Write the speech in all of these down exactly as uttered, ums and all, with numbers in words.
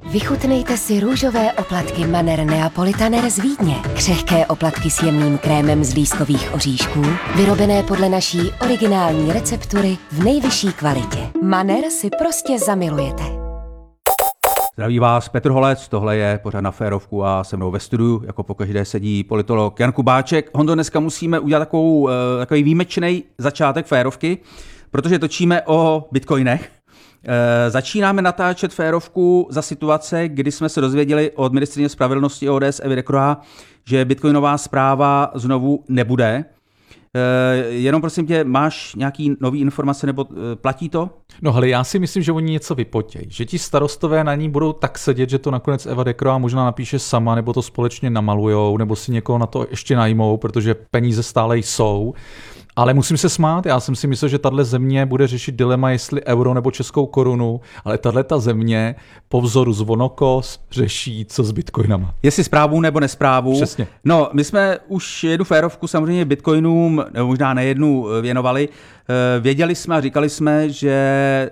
Vychutnejte si růžové oplatky Manner Neapolitaner z Vídně. Křehké oplatky s jemným krémem z lískových oříšků, vyrobené podle naší originální receptury v nejvyšší kvalitě. Manner si prostě zamilujete. Zdraví vás Petr Holec, tohle je pořád Na férovku a se mnou ve studiu, jako pokaždé sedí politolog Jan Kubáček. Hondo, dneska musíme udělat takovou, takový výjimečný začátek férovky, protože točíme o bitcoinech. E, začínáme natáčet férovku za situace, kdy jsme se dozvěděli od ministryně spravedlnosti O D S Evy Decroix, že bitcoinová správa znovu nebude. E, jenom prosím tě, máš nějaký nový informace nebo e, platí to? No hele, já si myslím, že oni něco vypotějí, že ti starostové na ní budou tak sedět, že to nakonec Eva Decroix možná napíše sama, nebo to společně namalujou, nebo si někoho na to ještě najmou, protože peníze stále jsou. Ale musím se smát, já jsem si myslel, že tahle země bude řešit dilema, jestli euro nebo českou korunu, ale tahle ta země po vzoru Zvonokos řeší, co s bitcoinama. Jestli správu nebo nesprávu. Přesně. No, my jsme už jednu férovku samozřejmě bitcoinům, nebo možná nejednu, věnovali. Věděli jsme a říkali jsme, že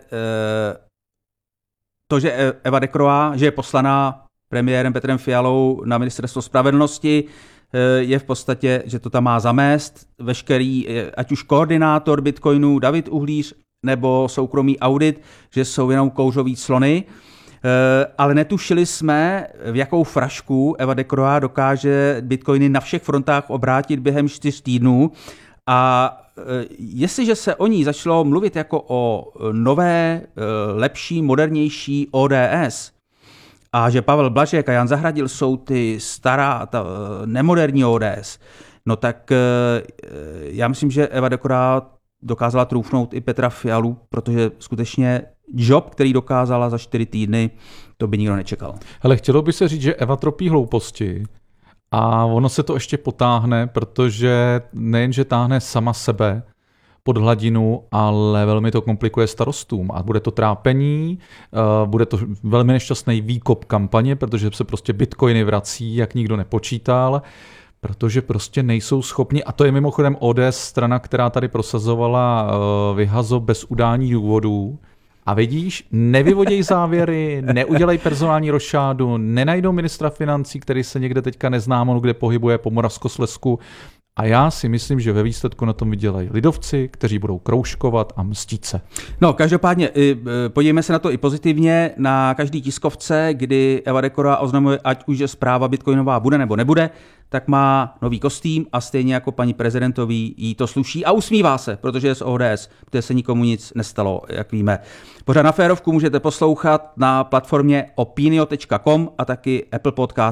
to, že Eva Decroix, že je poslaná premiérem Petrem Fialou na ministerstvo spravedlnosti, je v podstatě, že to tam má zamést. Veškerý, ať už koordinátor bitcoinů David Uhlíř nebo soukromý audit, že jsou jenom kouřový slony. Ale netušili jsme, v jakou frašku Eva Decroix dokáže bitcoiny na všech frontách obrátit během čtyř týdnů. A jestliže se o ní začalo mluvit jako o nové, lepší, modernější O D S, a že Pavel Blažek a Jan Zahradil jsou ty stará, ta nemoderní O D S, no tak já myslím, že Eva Decroix dokázala trůfnout i Petra Fialu, protože skutečně job, který dokázala za čtyři týdny, to by nikdo nečekal. Hele, chtělo by se říct, že Eva tropí hlouposti a ono se to ještě potáhne, protože nejenže táhne sama sebe pod hladinu, ale velmi to komplikuje starostům a bude to trápení, bude to velmi nešťastný výkop kampaně, protože se prostě bitcoiny vrací, jak nikdo nepočítal, protože prostě nejsou schopni, a to je mimochodem O D S strana, která tady prosazovala vyhazo bez udání důvodů. A vidíš, nevyvoděj závěry, neudělej personální rošádu, nenajdou ministra financí, který se někde teďka neznámo, kde pohybuje po Moravskoslezsku. A já si myslím, že ve výsledku na tom vydělají lidovci, kteří budou kroužkovat a mstít se. No, každopádně podívejme se na to i pozitivně. Na každý tiskovce, kdy Eva Decroix oznamuje, ať už je zpráva bitcoinová bude nebo nebude, tak má nový kostým a stejně jako paní prezidentový jí to sluší a usmívá se, protože je z O D S, protože se nikomu nic nestalo, jak víme. Pořád Na férovku můžete poslouchat na platformě opinio tečka com a taky Apple Podcast.